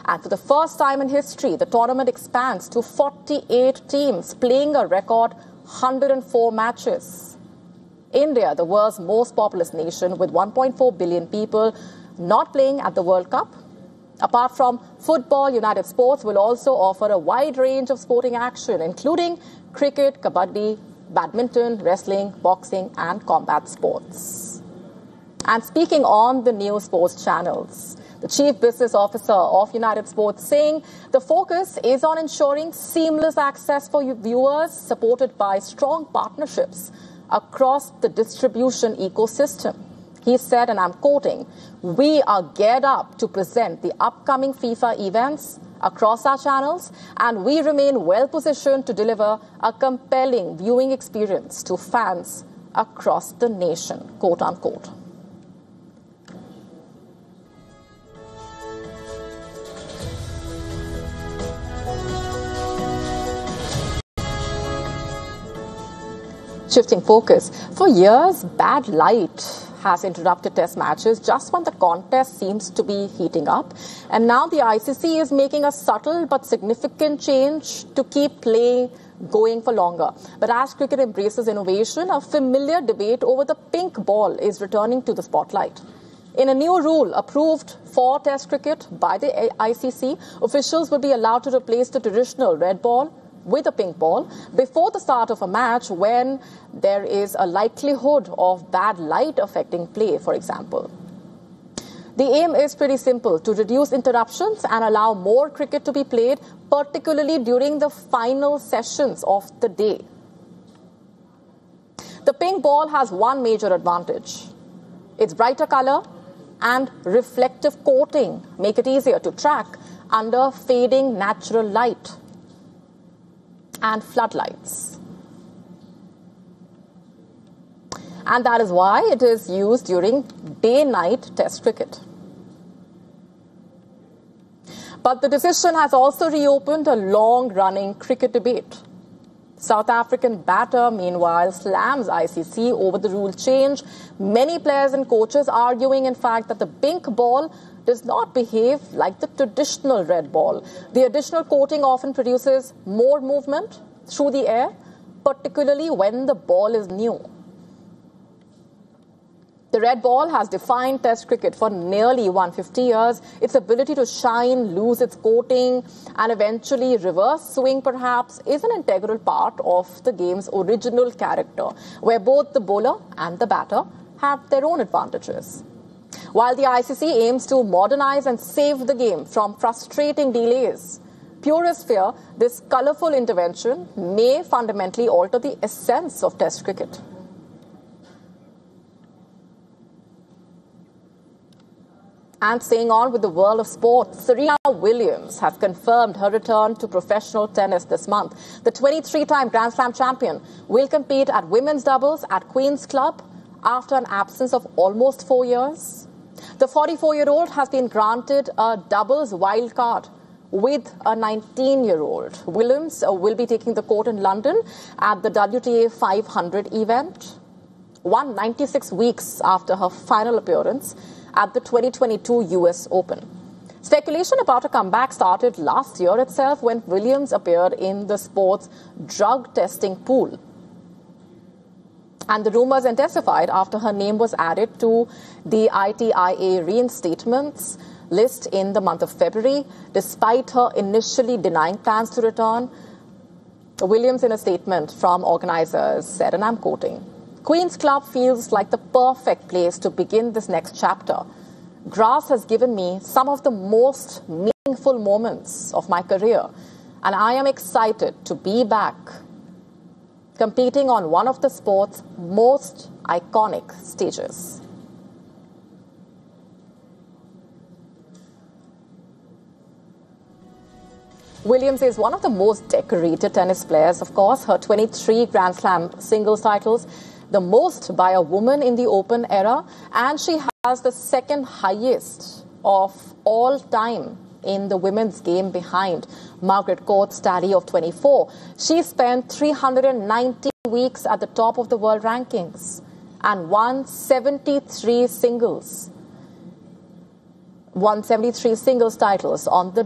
And for the first time in history, the tournament expands to 48 teams, playing a record 104 matches. India, the world's most populous nation with 1.4 billion people, not playing at the World Cup. Apart from football, United Sports will also offer a wide range of sporting action, including cricket, kabaddi, badminton, wrestling, boxing, and combat sports. And speaking on the new sports channels, the Chief Business Officer of United Sports saying the focus is on ensuring seamless access for viewers, supported by strong partnerships across the distribution ecosystem. He said, and I'm quoting, "We are geared up to present the upcoming FIFA events across our channels, and we remain well positioned to deliver a compelling viewing experience to fans across the nation," quote unquote. Shifting focus, for years, bad light has interrupted test matches just when the contest seems to be heating up. And now the ICC is making a subtle but significant change to keep play going for longer. But as cricket embraces innovation, a familiar debate over the pink ball is returning to the spotlight. In a new rule approved for Test cricket by the ICC, officials will be allowed to replace the traditional red ball with a pink ball before the start of a match when there is a likelihood of bad light affecting play, for example. The aim is pretty simple: to reduce interruptions and allow more cricket to be played, particularly during the final sessions of the day. The pink ball has one major advantage. Its brighter color and reflective coating make it easier to track under fading natural light and floodlights. And that is why it is used during day-night Test cricket. But the decision has also reopened a long-running cricket debate. South African batter, meanwhile, slams ICC over the rule change. Many players and coaches arguing, in fact, that the pink ball does not behave like the traditional red ball. The additional coating often produces more movement through the air, particularly when the ball is new. The red ball has defined Test cricket for nearly 150 years. Its ability to shine, lose its coating, and eventually reverse swing perhaps is an integral part of the game's original character, where both the bowler and the batter have their own advantages. While the ICC aims to modernize and save the game from frustrating delays, purists fear this colourful intervention may fundamentally alter the essence of Test cricket. And staying on with the world of sport, Serena Williams has confirmed her return to professional tennis this month. The 23-time Grand Slam champion will compete at women's doubles at Queen's Club after an absence of almost 4 years. The 44-year-old has been granted a doubles wild card with a 19-year-old. Williams will be taking the court in London at the WTA 500 event, 196 weeks after her final appearance at the 2022 US Open. Speculation about a comeback started last year itself when Williams appeared in the sport's drug testing pool. And the rumors intensified after her name was added to the ITIA reinstatements list in the month of February. Despite her initially denying plans to return, Williams, in a statement from organizers, said, and I'm quoting, "Queen's Club feels like the perfect place to begin this next chapter. Grass has given me some of the most meaningful moments of my career, and I am excited to be back competing on one of the sport's most iconic stages." Williams is one of the most decorated tennis players, of course. Her 23 Grand Slam singles titles, the most by a woman in the Open era, and she has the second highest of all time in the women's game behind Margaret Court's tally of 24. She spent 390 weeks at the top of the world rankings and won 73 singles titles on the